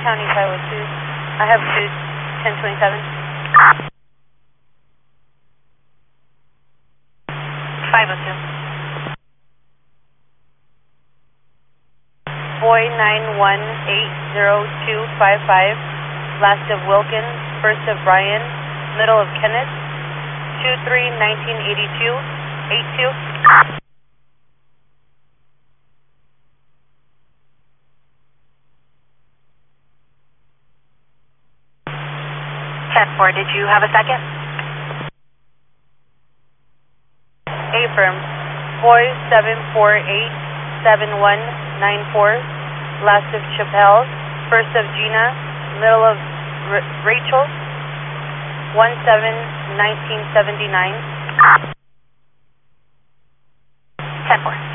County 502. I have 1027. 502. Boy 9180255. Last of Wilkins, first of Brian, middle of Kenneth. 23-1982. 82. 10-4, did you have a second? Affirm. Boy 7487194. Last of Chappelle, first of Gina, middle of Rachel. 17-1979. 10-4.